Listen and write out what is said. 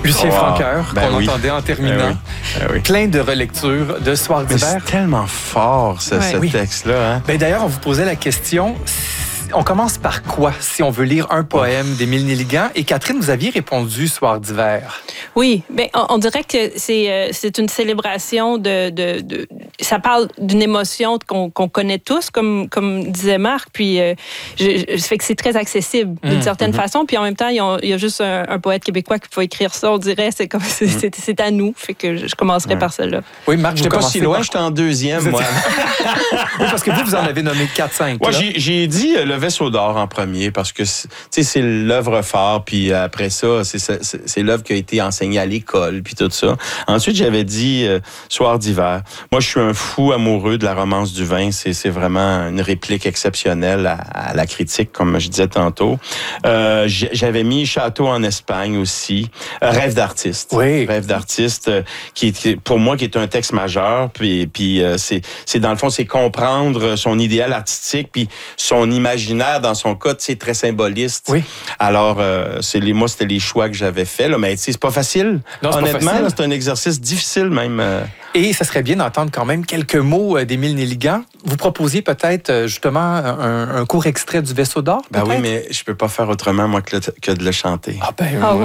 Lucien Francoeur, qu'on entendait en terminant. Oui. Plein de relectures de Soir d'hiver. C'est tellement fort, ce texte-là. Hein? D'ailleurs, on vous posait la question... On commence par quoi, si on veut lire un poème d'Émile Nelligan? Et Catherine, vous aviez répondu Soir d'hiver. Oui, on dirait que c'est une célébration ça parle d'une émotion qu'on connaît tous, comme disait Marc, puis ça fait que c'est très accessible d'une certaine façon, puis en même temps, il y a juste un poète québécois qui peut écrire ça, on dirait, c'est à nous, fait que je commencerai par celle-là. Oui, Marc, j'étais pas si loin, j'étais en deuxième, moi. Oui, parce que vous en avez nommé 4-5. Moi, j'ai dit Le Vaisseau d'or en premier, parce que c'est l'œuvre phare, puis après ça, c'est l'œuvre qui a été enseignée à l'école, puis tout ça. Ensuite, j'avais dit Soir d'hiver. Moi, je suis un fou amoureux de la romance du vin. C'est vraiment une réplique exceptionnelle à la critique, comme je disais tantôt. J'avais mis Château en Espagne aussi. Rêve d'artiste. Oui. Rêve d'artiste, qui pour moi, qui est un texte majeur. Puis c'est dans le fond, c'est comprendre son idéal artistique, puis son imaginaire, dans son cas, c'est très symboliste. Oui. Alors, moi, c'était les choix que j'avais faits. Là, mais c'est pas facile. Non, c'est honnêtement, pas facile. C'est un exercice difficile même. Et ça serait bien d'entendre quand même quelques mots d'Émile Nelligan. Vous proposiez peut-être justement un court extrait du Vaisseau d'or? Oui, mais je peux pas faire autrement, moi, que de le chanter. Ah ben,